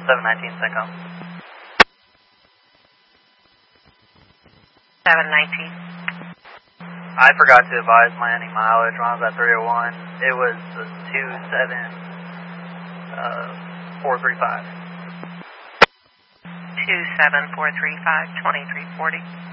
719 Seco. 719. I forgot to advise my ending mileage when I was at 301. It was 27435. 27435, 2340.